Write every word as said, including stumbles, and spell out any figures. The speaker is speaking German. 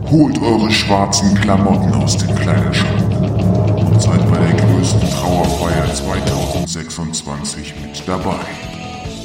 Holt eure schwarzen Klamotten aus dem Kleiderschrank und seid bei der größten Trauerfeier zweitausendsechsundzwanzig mit dabei.